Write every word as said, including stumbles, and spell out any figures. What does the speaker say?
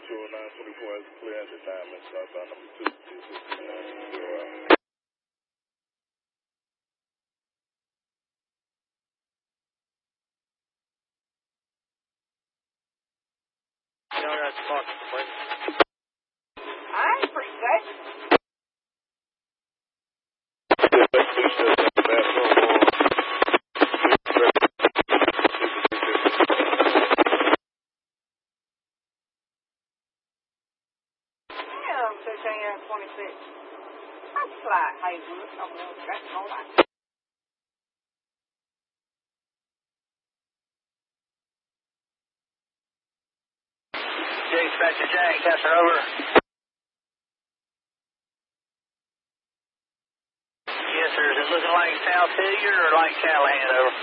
Shore nine twenty-four has a clear at the time and southbound number two. You know that's fucking quick. Alright, pretty good. Yeah, thirteen and twenty-six. That's like Haywood. I'm going to check all that. Dispatcher Jack, Kessler, over. Yes, sir. Is it looking like South Hilliard or like Callahan, over?